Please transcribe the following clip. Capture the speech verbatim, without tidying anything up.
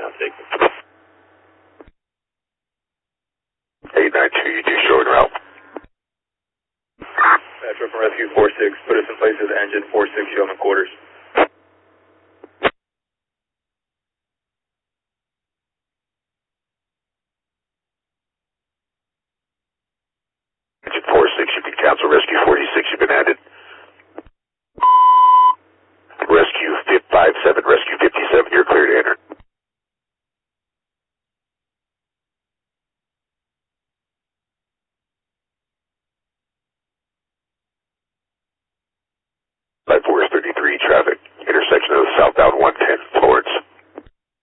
I'll take it. eight nine two, you do showing route. Metro from Rescue four six, put us in place of the engine, four six, show me quarters. Engine four six, you can cancel. Rescue forty-six, you've been added. Rescue five seven, Rescue fifty-seven, you're clear to enter. five four is thirty-three, traffic, intersection of the southbound one ten, Florida.